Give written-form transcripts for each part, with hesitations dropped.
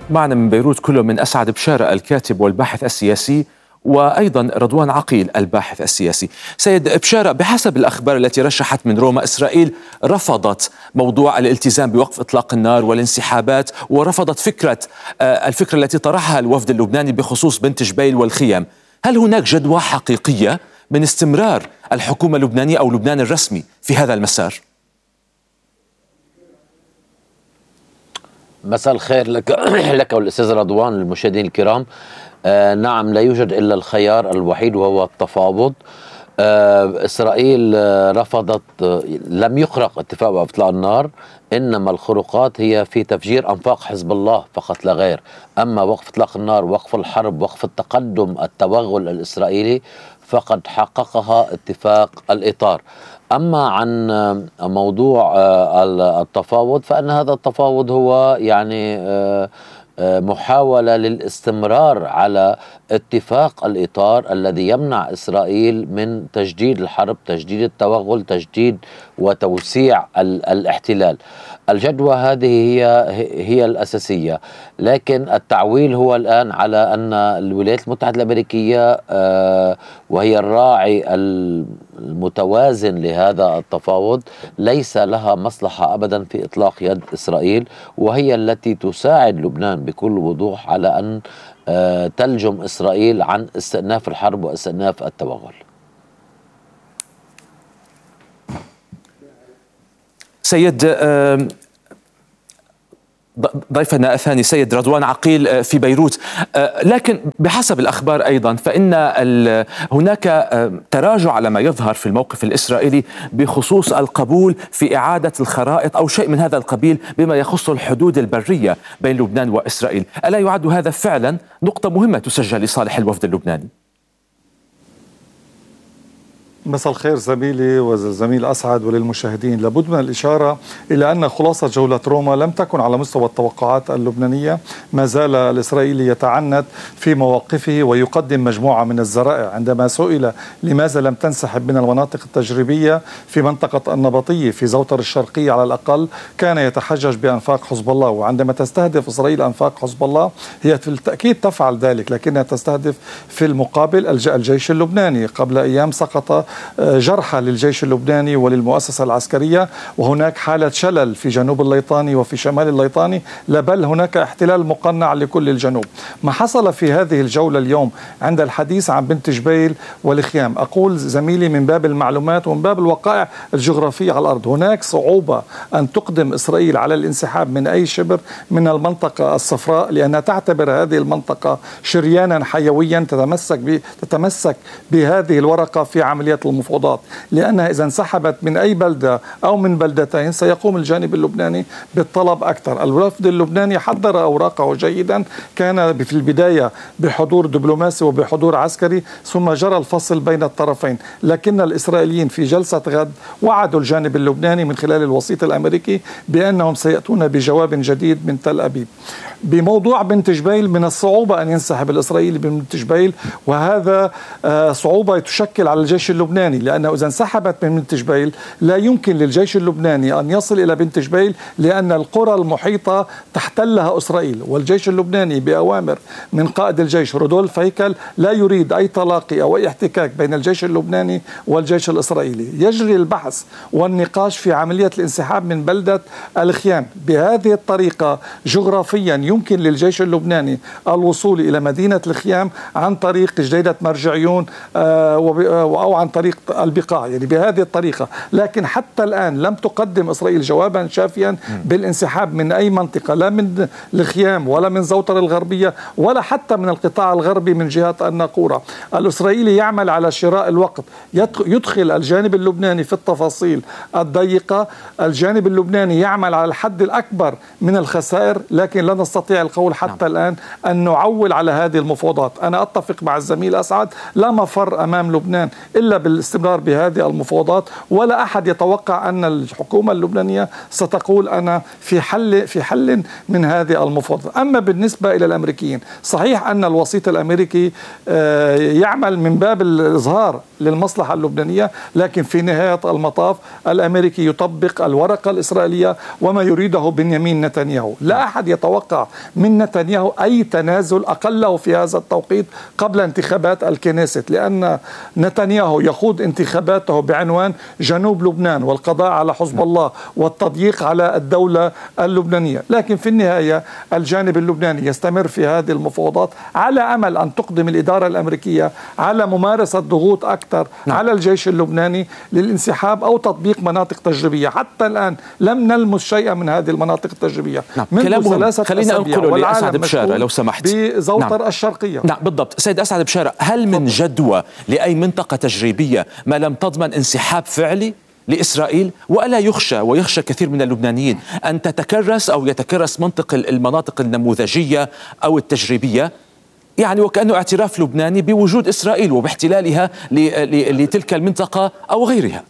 معنا من بيروت كله من أسعد بشارة الكاتب والباحث السياسي، وأيضا رضوان عقيل الباحث السياسي. سيد بشارة، بحسب الأخبار التي رشحت من روما، إسرائيل رفضت موضوع الالتزام بوقف إطلاق النار والانسحابات، ورفضت الفكرة التي طرحها الوفد اللبناني بخصوص بنت جبيل والخيام. هل هناك جدوى حقيقية من استمرار الحكومة اللبنانية أو لبنان الرسمي في هذا المسار؟ مساء الخير لك والأستاذ رضوان المشاهدين الكرام. نعم، لا يوجد إلا الخيار الوحيد وهو التفاوض. إسرائيل رفضت، لم يخرق اتفاق إطلاق النار، إنما الخروقات هي في تفجير أنفاق حزب الله فقط لا غير. أما وقف إطلاق النار، وقف الحرب، وقف التقدم، التوغل الإسرائيلي، فقد حققها اتفاق الإطار. أما عن موضوع التفاوض، فإن هذا التفاوض هو يعني محاولة للاستمرار على اتفاق الإطار الذي يمنع إسرائيل من تجديد الحرب، تجديد التوغل، تجديد وتوسيع الاحتلال. الجدوى هذه هي الأساسية، لكن التعويل هو الآن على أن الولايات المتحدة الأمريكية وهي الراعي المتوازن لهذا التفاوض ليس لها مصلحة أبدا في إطلاق يد إسرائيل، وهي التي تساعد لبنان بكل وضوح على أن تلجم إسرائيل عن استئناف الحرب واستئناف التوغل. سيد ضيفنا الثاني سيد رضوان عقيل في بيروت، لكن بحسب الأخبار أيضا فإن هناك تراجع على ما يظهر في الموقف الإسرائيلي بخصوص القبول في إعادة الخرائط أو شيء من هذا القبيل بما يخص الحدود البرية بين لبنان وإسرائيل. ألا يعد هذا فعلا نقطة مهمة تسجل لصالح الوفد اللبناني؟ مساء الخير زميلي والزميل أسعد وللمشاهدين. لابد من الإشارة إلى أن خلاصة جولة روما لم تكن على مستوى التوقعات اللبنانية. ما زال الإسرائيلي يتعنت في مواقفه ويقدم مجموعة من الذرائع. عندما سئل لماذا لم تنسحب من المناطق التجريبية في منطقة النبطية في زوتر الشرقية على الأقل، كان يتحجج بأنفاق حزب الله. وعندما تستهدف إسرائيل أنفاق حزب الله، هي في التأكيد تفعل ذلك، لكنها تستهدف في المقابل الجيش اللبناني. قبل أيام سقط جرحى للجيش اللبناني وللمؤسسة العسكرية، وهناك حالة شلل في جنوب الليطاني وفي شمال الليطاني، بل هناك احتلال مقنع لكل الجنوب. ما حصل في هذه الجولة اليوم عند الحديث عن بنت جبيل والخيام، أقول زميلي من باب المعلومات ومن باب الوقائع الجغرافية على الأرض، هناك صعوبة أن تقدم إسرائيل على الانسحاب من أي شبر من المنطقة الصفراء، لأنها تعتبر هذه المنطقة شريانا حيويا تتمسك بهذه الورقة في عملية المفاوضات، لأنها إذا انسحبت من أي بلدة أو من بلدتين سيقوم الجانب اللبناني بالطلب أكثر. الوفد اللبناني حضر أوراقه جيدا، كان في البداية بحضور دبلوماسي وبحضور عسكري، ثم جرى الفصل بين الطرفين. لكن الإسرائيليين في جلسة غد وعدوا الجانب اللبناني من خلال الوسيط الأمريكي بأنهم سيأتون بجواب جديد من تل أبيب. بموضوع بنت جبيل، من الصعوبة أن ينسحب الإسرائيلي بنت جبيل، وهذا صعوبة تشكل على الجيش اللبناني، لأنه إذا انسحبت من بنت جبيل لا يمكن للجيش اللبناني أن يصل إلى بنت جبيل، لأن القرى المحيطة تحتلها إسرائيل. والجيش اللبناني بأوامر من قائد الجيش رودولف هيكل لا يريد أي تلاقي أو أي احتكاك بين الجيش اللبناني والجيش الإسرائيلي. يجري البحث والنقاش في عملية الانسحاب من بلدة الخيام. بهذه الطريقة جغرافيا يمكن للجيش اللبناني الوصول إلى مدينة الخيام عن طريق جديدة مرجعيون أو عن طريق البقاع، يعني بهذه الطريقة. لكن حتى الآن لم تقدم إسرائيل جوابا شافيا بالانسحاب من أي منطقة، لا من الخيام ولا من زوتر الغربية ولا حتى من القطاع الغربي من جهة الناقورة. الإسرائيلي يعمل على شراء الوقت، يدخل الجانب اللبناني في التفاصيل الضيقة. الجانب اللبناني يعمل على الحد الأكبر من الخسائر، لكن لا نستطيع القول حتى الآن أن نعول على هذه المفاوضات. أنا أتفق مع الزميل أسعد، لا مفر أمام لبنان إلا بالاستمرار بهذه المفاوضات، ولا أحد يتوقع أن الحكومة اللبنانية ستقول أنا في حل من هذه المفاوضات. أما بالنسبة إلى الأمريكيين، صحيح أن الوسيط الأمريكي يعمل من باب الإظهار للمصلحة اللبنانية، لكن في نهاية المطاف الأمريكي يطبق الورقة الإسرائيلية وما يريده بنيامين نتنياهو. لا أحد يتوقع من نتنياهو أي تنازل أقله في هذا التوقيت قبل انتخابات الكنيست، لأن نتنياهو يخوض انتخاباته بعنوان جنوب لبنان والقضاء على حزب الله والتضييق على الدولة اللبنانية. لكن في النهاية الجانب اللبناني يستمر في هذه المفاوضات على أمل أن تقدم الإدارة الأمريكية على ممارسة ضغوط أكثر على الجيش اللبناني للانسحاب أو تطبيق مناطق تجريبية. حتى الآن لم نلمس شيئا من هذه المناطق التجريبية. منذ 3 خلينا أنقله لأسعد بشارة لو سمحت. بزوطر الشرقية. بالضبط. سيد أسعد بشارة، هل من جدوى لأي منطقة تجريبية ما لم تضمن انسحاب فعلي لإسرائيل؟ وألا يخشى ويخشى كثير من اللبنانيين أن تتكرس أو يتكرس المناطق النموذجية أو التجريبية، يعني وكأنه اعتراف لبناني بوجود إسرائيل وباحتلالها لتلك المنطقة أو غيرها؟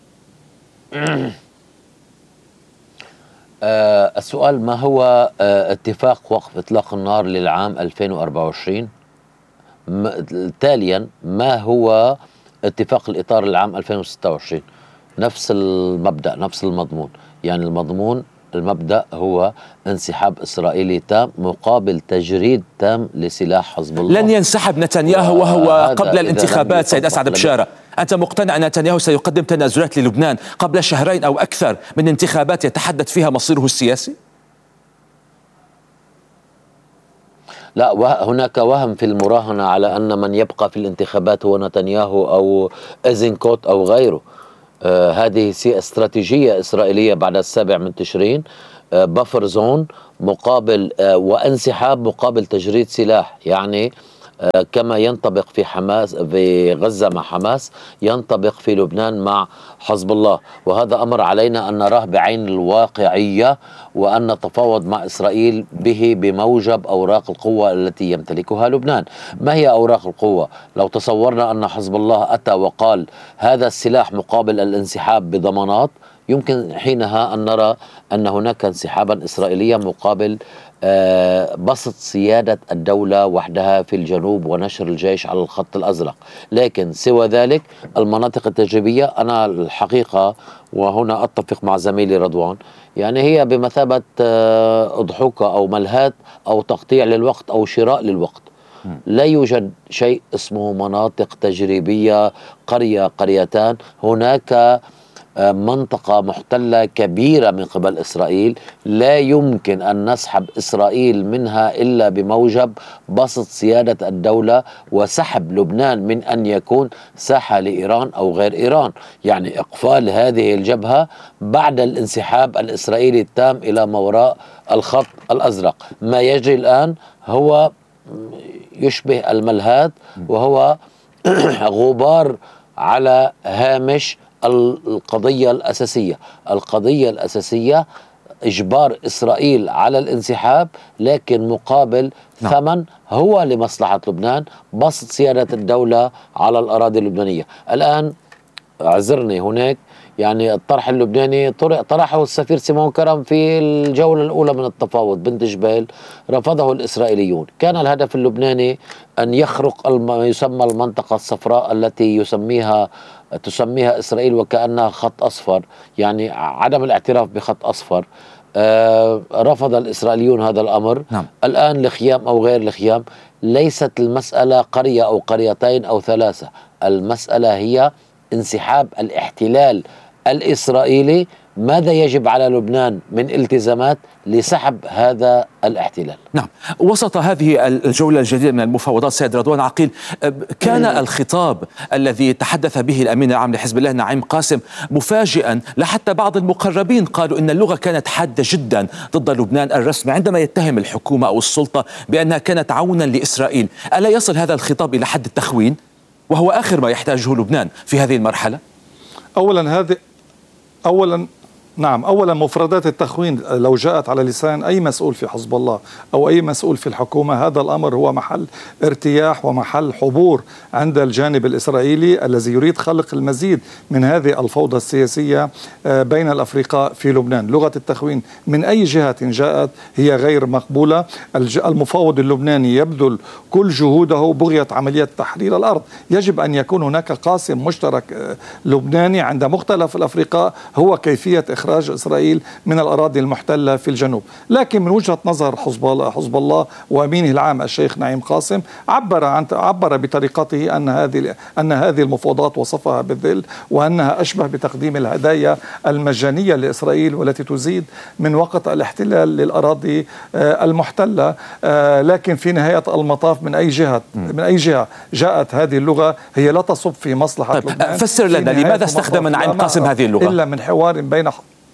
السؤال: ما هو اتفاق وقف إطلاق النار للعام 2024؟ تاليا، ما هو اتفاق الإطار للعام 2026؟ نفس المبدأ، نفس المضمون. يعني المبدأ هو انسحاب إسرائيلي تام مقابل تجريد تام لسلاح حزب الله. لن ينسحب نتنياهو وهو قبل الانتخابات. سيد أسعد بشارة، أنت مقتنع أن نتنياهو سيقدم تنازلات للبنان قبل شهرين أو أكثر من انتخابات يتحدث فيها مصيره السياسي؟ لا، هناك وهم في المراهنة على أن من يبقى في الانتخابات هو نتنياهو أو إيزنكوت أو غيره. هذه استراتيجية إسرائيلية بعد 7 تشرين، بفر زون مقابل وانسحاب مقابل تجريد سلاح. يعني كما ينطبق في حماس في غزة مع حماس ينطبق في لبنان مع حزب الله، وهذا أمر علينا أن نراه بعين الواقعية وأن نتفاوض مع إسرائيل به بموجب أوراق القوة التي يمتلكها لبنان. ما هي أوراق القوة؟ لو تصورنا أن حزب الله أتى وقال هذا السلاح مقابل الانسحاب بضمانات، يمكن حينها أن نرى أن هناك انسحابا إسرائيليا مقابل بسط سيادة الدولة وحدها في الجنوب ونشر الجيش على الخط الأزرق. لكن سوى ذلك المناطق التجريبية، أنا الحقيقة وهنا أتفق مع زميلي رضوان، يعني هي بمثابة أضحوكة أو ملهات أو تقطيع للوقت أو شراء للوقت. لا يوجد شيء اسمه مناطق تجريبية قرية قريتان. هناك منطقة محتلة كبيرة من قبل إسرائيل، لا يمكن أن نسحب إسرائيل منها إلا بموجب بسط سيادة الدولة وسحب لبنان من أن يكون ساحة لإيران أو غير إيران. يعني إقفال هذه الجبهة بعد الانسحاب الإسرائيلي التام إلى ما وراء الخط الأزرق. ما يجري الآن هو يشبه الملهات، وهو غبار على هامش القضية الأساسية إجبار إسرائيل على الانسحاب، لكن مقابل ثمن هو لمصلحة لبنان، بسط سيادة الدولة على الأراضي اللبنانية. الآن اعذرني، هناك يعني الطرح اللبناني طرحه السفير سيمون كرم في الجولة الأولى من التفاوض بنت جبيل، رفضه الإسرائيليون. كان الهدف اللبناني أن يخرق ما يسمى المنطقة الصفراء التي تسميها إسرائيل وكأنها خط أصفر، يعني عدم الاعتراف بخط أصفر. رفض الإسرائيليون هذا الأمر. الآن لخيام أو غير لخيام، ليست المسألة قرية أو قريتين أو 3، المسألة هي انسحاب الاحتلال الإسرائيلي. ماذا يجب على لبنان من التزامات لسحب هذا الاحتلال؟ وسط هذه الجولة الجديدة من المفاوضات سيد رضوان عقيل، كان الخطاب الذي تحدث به الأمين العام لحزب الله نعيم قاسم مفاجئا، لحتى بعض المقربين قالوا إن اللغة كانت حادة جدا ضد لبنان الرسمي عندما يتهم الحكومة أو السلطة بأنها كانت عونا لإسرائيل. ألا يصل هذا الخطاب إلى حد التخوين وهو آخر ما يحتاجه لبنان في هذه المرحلة؟ أولا نعم، أولا مفردات التخوين لو جاءت على لسان أي مسؤول في حزب الله أو أي مسؤول في الحكومة، هذا الأمر هو محل ارتياح ومحل حبور عند الجانب الإسرائيلي الذي يريد خلق المزيد من هذه الفوضى السياسية بين الأفرقاء في لبنان. لغة التخوين من أي جهة جاءت هي غير مقبولة. المفاوض اللبناني يبذل كل جهوده بغية عملية تحرير الأرض. يجب أن يكون هناك قاسم مشترك لبناني عند مختلف الأفرقاء هو كيفية إخراج إسرائيل من الأراضي المحتلة في الجنوب. لكن من وجهة نظر حزب الله وأمينه العام الشيخ نعيم قاسم عبر بطريقته أن هذه المفاوضات وصفها بالذل، وأنها أشبه بتقديم الهدايا المجانية لإسرائيل والتي تزيد من وقت الاحتلال للأراضي المحتلة. لكن في نهاية المطاف من أي جهة جاءت هذه اللغة هي لا تصب في مصلحة لبنان. فسر لنا لماذا استخدم نعيم قاسم هذه اللغة؟ إلا من حوار بين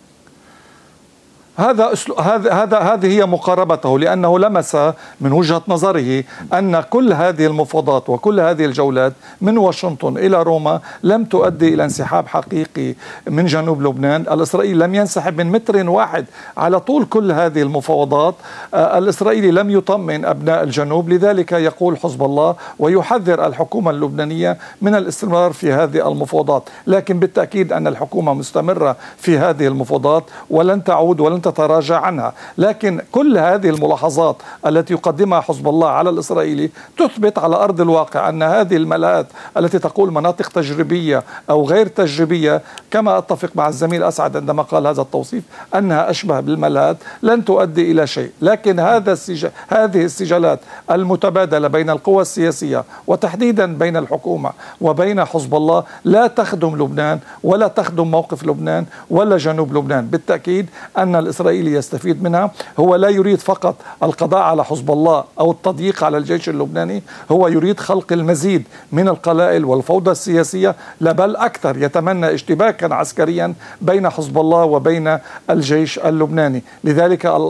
هذه هي مقاربته، لأنه لمس من وجهة نظره أن كل هذه المفاوضات وكل هذه الجولات من واشنطن إلى روما لم تؤدي إلى انسحاب حقيقي من جنوب لبنان. الإسرائيلي لم ينسحب من متر واحد على طول كل هذه المفاوضات. الإسرائيلي لم يطمئن أبناء الجنوب. لذلك يقول حزب الله ويحذر الحكومة اللبنانية من الاستمرار في هذه المفاوضات. لكن بالتأكيد أن الحكومة مستمرة في هذه المفاوضات ولن تعود ولن تتراجع عنها. لكن كل هذه الملاحظات التي يقدمها حزب الله على الإسرائيلي تثبت على أرض الواقع أن هذه الملاءات التي تقول مناطق تجريبية أو غير تجريبية، كما أتفق مع الزميل أسعد عندما قال هذا التوصيف أنها أشبه بالملاءات، لن تؤدي إلى شيء. لكن هذه السجالات المتبادلة بين القوى السياسية وتحديدا بين الحكومة وبين حزب الله لا تخدم لبنان ولا تخدم موقف لبنان ولا جنوب لبنان. بالتأكيد أن الإسرائيلي يستفيد منها. هو لا يريد فقط القضاء على حزب الله أو التضييق على الجيش اللبناني، هو يريد خلق المزيد من القلائل والفوضى السياسية، بل أكثر يتمنى اشتباكا عسكريا بين حزب الله وبين الجيش اللبناني. لذلك